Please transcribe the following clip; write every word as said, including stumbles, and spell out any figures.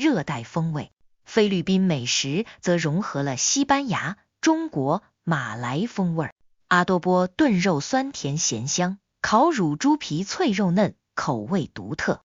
热带风味。菲律宾美食则融合了西班牙、中国、马来风味。阿多波炖肉酸甜咸香，烤乳猪皮脆肉嫩，口味独特。